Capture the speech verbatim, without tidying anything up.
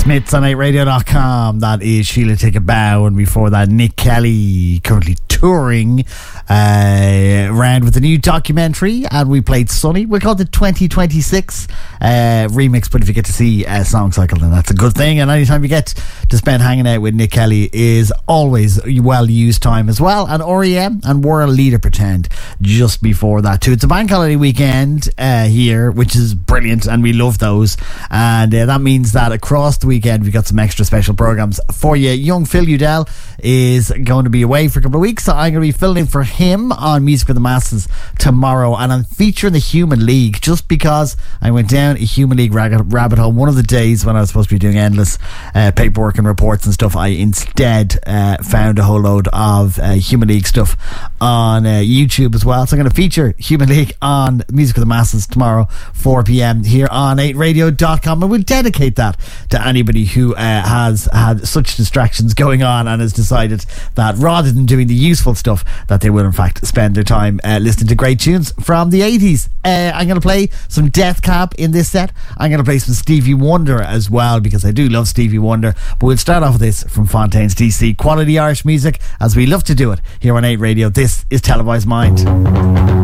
Smiths on eight radio dot com. That is Sheila Take a Bow, and before that Nick Kelly, currently touring uh, around with a new documentary, and we played Sunny. We called it twenty twenty-six uh, remix, but if you get to see a song cycle, then that's a good thing, and anytime you get to spend hanging out with Nick Kelly is always well used time as well. And R E M and World Leader Pretend just before that too. It's a bank holiday weekend uh, here, which is brilliant, and we love those, and uh, that means that across the weekend we've got some extra special programs for you. Young Phil Udell is going to be away for a couple of weeks, so I'm going to be filling in for him on Music for the Masses tomorrow, and I'm featuring the Human League just because I went down a Human League rabbit hole one of the days when I was supposed to be doing endless uh, paperwork and reports and stuff. I instead uh, found a whole load of uh, Human League stuff on uh, YouTube as well, so I'm going to feature Human League on Music for the Masses tomorrow four p.m. here on eight radio dot com, and we'll dedicate that to anybody who uh, has had such distractions going on and has decided that rather than doing the useful stuff, that they will in fact spend their time uh, listening to great tunes from the eighties. uh, I'm going to play some Death Cab in this set. I'm going to play some Stevie Wonder as well, because I do love Stevie Wonder, but we'll start off with this from Fontaines D C, quality Irish music as we love to do it here on eight Radio. This is Televised Mind.